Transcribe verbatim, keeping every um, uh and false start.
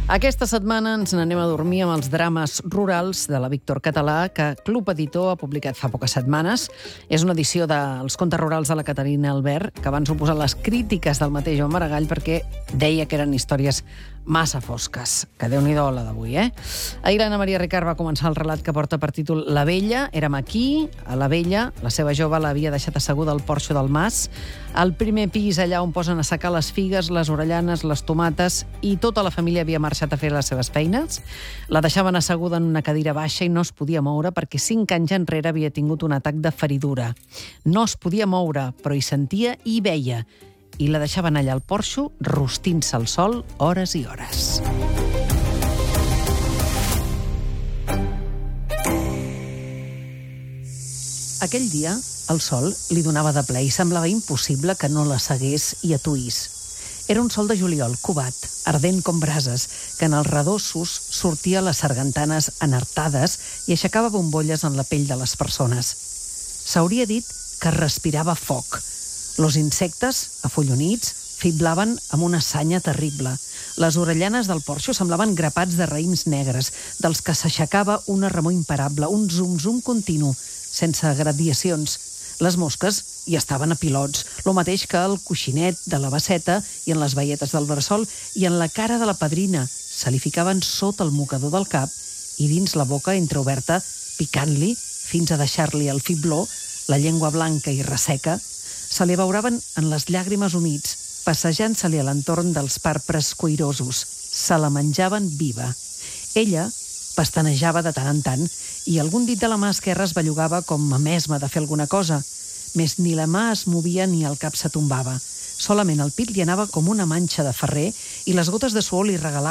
Aquesta setmana ens n'anem a dormir amb els drames rurals de la Víctor Català, que Club Editor ha publicat fa poques setmanes. És una edició dels contes rurals de la Caterina Albert, que van suposar les crítiques del mateix Joan Maragall perquè deia que eren històries massa fosques. Que Déu-n'hi-do la d'avui, eh? Ahir l'Anna Maria Ricard va començar el relat que porta per títol La Vella. Érem aquí, a La Vella. La seva jove l'havia deixat asseguda al porxo del mas. Al primer pis, allà on posen a secar les figues, les orellanes, les tomates, i tota la família havia marxat a fer les seves feines. La deixaven asseguda en una cadira baixa i no es podia moure perquè cinc anys enrere havia tingut un atac de feridura. No es podia moure, però hi sentia i hi veia. I la deixaven allà al porxo, rostint-se al sol hores i hores. Aquell dia, el sol li donava de ple i semblava impossible que no la segués i atuís. Era un sol de juliol, covat, ardent com brases, que en els redossos sortia a les sargantanes enartades i aixecava bombolles en la pell de les persones. S'hauria dit que respirava foc. Los insectes, afollonits, fiblaven amb una sanya terrible. Les orellanes del porxo semblaven grapats de raïms negres, dels que s'aixecava una remor imparable, un zum-zum continu, sense gradacions. Les mosques hi estaven a pilots, lo mateix que el coixinet de la basseta i en les baietes del bressol i en la cara de la padrina. Se li ficaven sota el mocador del cap i dins la boca entreoberta, picant-li fins a deixar-li el fibló, la llengua blanca i resseca. Se li abauraven en les llàgrimes humits, passejant-se-li a l'entorn dels parpres cuirosos. Se la menjaven viva. Ella pestanejava de tant en tant i algun dit de la mà esquerra es bellugava com a mesma de fer alguna cosa. Més ni la mà es movia ni el cap se tombava. Solament el pit li anava com una manxa de ferrer i les gotes de suor li regalaven